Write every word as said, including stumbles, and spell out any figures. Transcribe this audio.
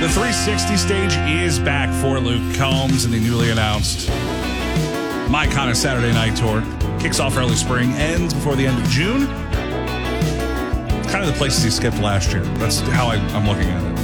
The three sixty stage is back for Luke Combs and the newly announced My Kind of Saturday Night Tour. Kicks off early spring, ends before the end of June. Kind of the places he skipped last year. That's how I, I'm looking at it.